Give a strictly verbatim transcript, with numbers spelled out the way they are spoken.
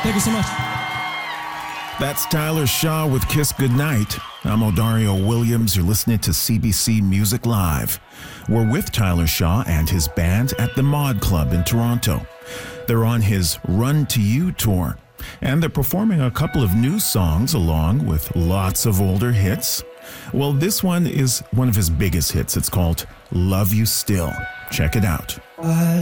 Thank you so much. That's Tyler Shaw with Kiss Goodnight. I'm Odario Williams. You're listening to C B C Music Live. We're with Tyler Shaw and his band at the Mod Club in Toronto. They're on his Run to You tour, and they're performing a couple of new songs along with lots of older hits. Well, this one is one of his biggest hits. It's called Love You Still. Check it out. I